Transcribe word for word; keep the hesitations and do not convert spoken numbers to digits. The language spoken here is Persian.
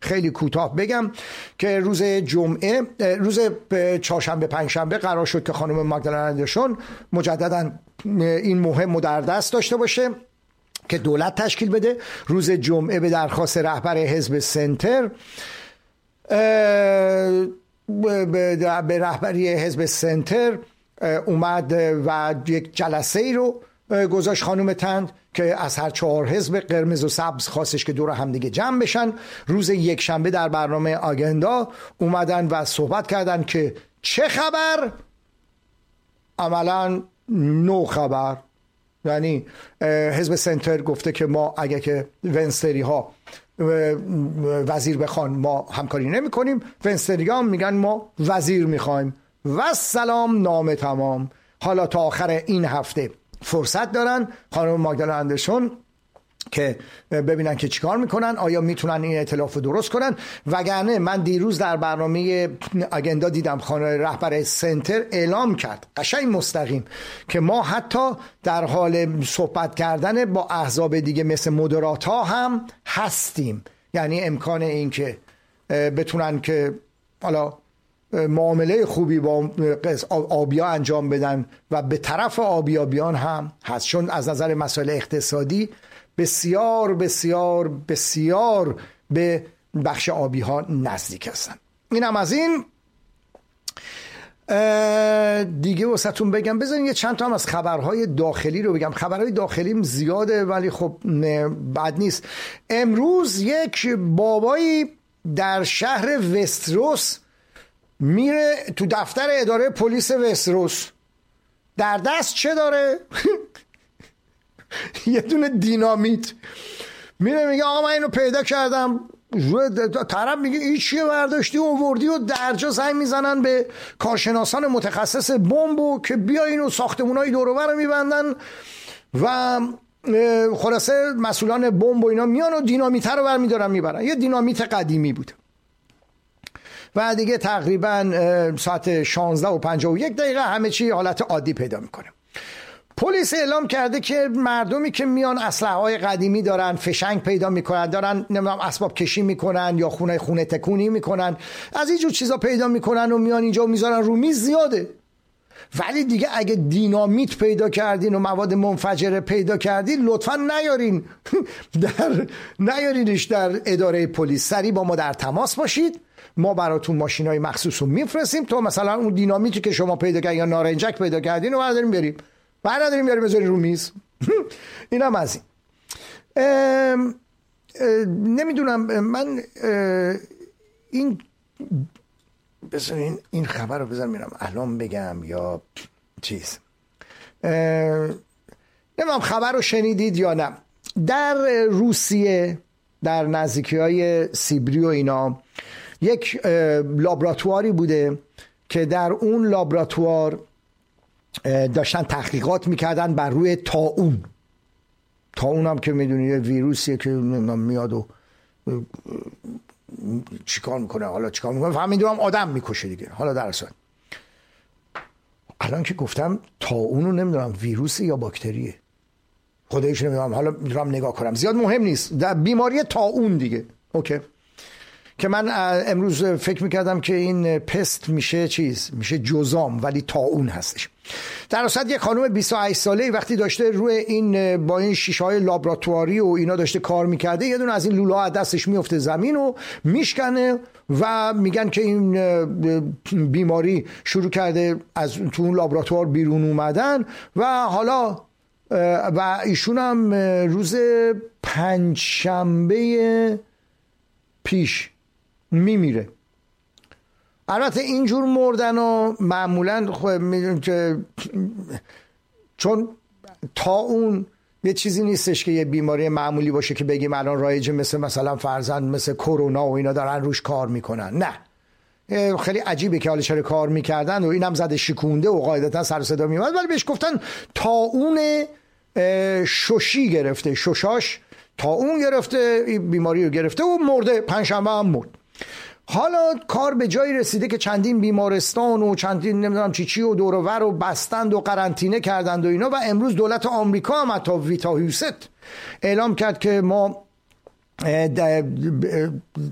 خیلی کوتاه بگم که روز جمعه روز چهارشنبه پنجشنبه قرار شد که خانم ماگدالنا اندرسون مجددا این مهم رو در دست داشته باشه که دولت تشکیل بده. روز جمعه به درخواست رهبر حزب سنتر به رهبری حزب سنتر اومد و یک جلسه ای رو گذاشت خانم تند که از هر چهار حزب قرمز و سبز خواستش که دور هم دیگه جمع بشن. روز یک شنبه در برنامه آگندا اومدن و صحبت کردن که چه خبر؟ عملا نو خبر. یعنی حزب سنتر گفته که ما اگه که ونستری ها وزیر بخوان ما همکاری نمی کنیم، ونستری ها میگن ما وزیر میخوایم و سلام نامه تمام. حالا تا آخر این هفته فرصت دارن خانم ماگدالنا اندرسون که ببینن که چیکار میکنن، آیا میتونن این ائتلاف رو درست کنن. وگرنه من دیروز در برنامه آگندا دیدم خانم رهبر سنتر اعلام کرد قشنگ مستقیم که ما حتی در حال صحبت کردن با احزاب دیگه مثل مدرات ها هم هستیم. یعنی امکان این که بتونن که حالا معامله خوبی با آبیا انجام بدن و به طرف آبیا بیان هم هست، چون از نظر مسائل اقتصادی بسیار بسیار بسیار به بخش آبی ها نزدیک هستن. این هم از این. دیگه واسهتون بگم بذارین یه چند تا هم از خبرهای داخلی رو بگم. خبرهای داخلیم زیاده ولی خب بد نیست. امروز یک بابایی در شهر وستروس میره تو دفتر اداره پلیس وستروس، در دست چه داره؟ یه دونه دینامیت. میره میگه آقا من اینو پیدا کردم. طرف میگه این چیه برداشتی و آوردی و درجا زنگ میزنن به کارشناسان متخصص بمب که بیا اینو ساختمونای دور و بر رو میبندن و خلاصه مسئولان بمب و اینا میان و دینامیت رو برمیدارن میبرن. یه دینامیت قدیمی بود و دیگه تقریبا ساعت شانزده و پنجاه و یک دقیقه همه چی حالت عادی پیدا میکنه. پلیس اعلام کرده که مردمی که میان اسلحه‌های قدیمی دارن، فشنگ پیدا میکنن، دارن نمیدونم اسباب کشی میکنن یا خونه خونه تکونی میکنن، از این جور چیزا پیدا میکنن و میان اینجا میذارن رو میز زیاده. ولی دیگه اگه دینامیت پیدا کردین و مواد منفجره پیدا کردین لطفا نیارین در نیارینش در اداره پلیس. سریع با ما در تماس باشید، ما براتون ماشینای مخصوص رو میفرستیم تو مثلا اون دینامیتی که شما پیدا کردین یا نارنجک پیدا کردین رو برداریم بریم برداریم بریم بذاریم رو میز. اینم از این. ام ام نمیدونم من این بذارین این خبر رو بذارم میرم الان بگم یا چیز. نمیدونم خبر رو شنیدید یا نه. در روسیه در نزدیکی های سیبری و اینا یک لابراتواری بوده که در اون لابراتوار داشتن تحقیقات میکردن بر روی طاعون. طاعون هم که میدونید ویروسیه که میاد و چیکار میکنه، حالا چیکار میکنه فهمیدم آدم میکشه دیگه. حالا در اصل الان که گفتم طاعون رو نمیدونم ویروسی یا باکتریه، خودش نمیدونم، حالا میرم نگاه کنم، زیاد مهم نیست. در بیماری طاعون دیگه اوکی، که من امروز فکر میکردم که این پست میشه چیز میشه جزام ولی طاعون هستش. در اصل یک خانم بیست و هشت ساله وقتی داشته روی این با این شیشه های لابراتواری و اینا داشته کار میکرده، یه دونه از این لوله ها دستش میفته زمین و میشکنه و میگن که این بیماری شروع کرده از تو اون لابراتوار بیرون اومدن و حالا و ایشون هم روز پنجشنبه پیش میمیره. البته اینجور مردن و معمولا خب میدون که چون تا اون یه چیزی نیستش که یه بیماری معمولی باشه که بگیم الان رایجه مثل مثلا فرزند مثل کرونا و اینا دارن روش کار میکنن. نه، خیلی عجیبه که حالا چرا کار میکردن و اینم زده شکونده و قاعدتا سر صدا میومد، ولی بهش گفتن طاعون شوشی گرفته، شوشاش طاعون گرفته، این بیماری رو گرفته و مرده. پنجشنبه هم مرد. حالا کار به جایی رسیده که چندین بیمارستان و چندین نمیدونم چی چی و دور و ور و بستند و قرنطینه کردند و اینا و امروز دولت آمریکا هم حتی ویتا هیوست اعلام کرد که ما